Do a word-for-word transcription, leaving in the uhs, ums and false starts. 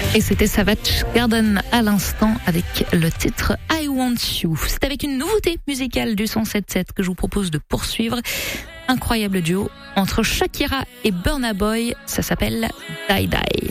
Et c'était Savage Garden à l'instant avec le titre I Want You. C'est avec une nouveauté musicale du cent sept sept que je vous propose de poursuivre. Incroyable duo entre Shakira et Burna Boy, ça s'appelle Die Die.